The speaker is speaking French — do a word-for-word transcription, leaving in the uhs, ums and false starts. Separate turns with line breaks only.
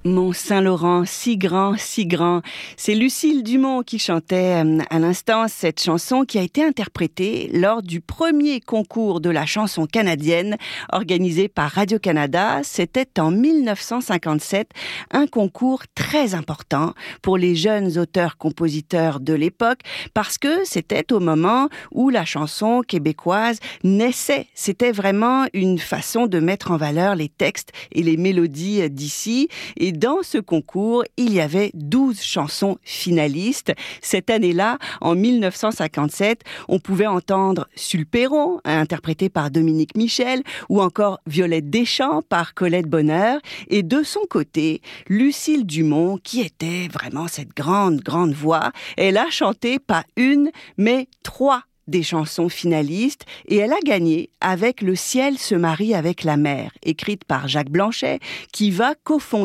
Mont-Saint-Laurent, si grand, si grand. C'est Lucille Dumont qui chantait à l'instant cette chanson qui a été interprétée lors du premier concours de la chanson canadienne organisé par Radio-Canada. C'était en mille neuf cent cinquante-sept, un concours très important pour les jeunes auteurs-compositeurs de l'époque parce que c'était au moment où la chanson québécoise naissait. C'était vraiment une façon de mettre en valeur les textes et les mélodies d'ici. Et dans ce concours, il y avait douze chansons finalistes. Cette année-là, en mille neuf cent cinquante-sept, on pouvait entendre Sulperon, interprété par Dominique Michel, ou encore Violette Deschamps par Colette Bonheur. Et de son côté, Lucille Dumont, qui était vraiment cette grande, grande voix, elle a chanté pas une, mais trois des chansons finalistes et elle a gagné avec Le ciel se marie avec la mer, écrite par Jacques Blanchet, qui va cofonder